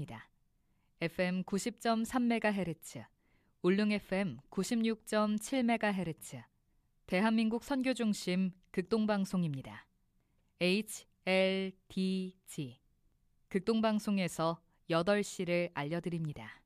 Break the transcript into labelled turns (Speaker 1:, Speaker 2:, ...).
Speaker 1: 방송입니다. FM 90.3MHz, 울릉 FM 96.7MHz, 대한민국 선교중심 극동방송입니다. HLDG, 극동방송에서 8시를 알려드립니다.